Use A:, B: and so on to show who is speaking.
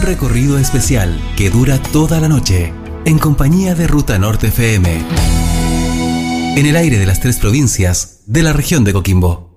A: recorrido especial que dura toda la noche, en compañía de Ruta Norte FM. En el aire de las 3 provincias de la región de Coquimbo.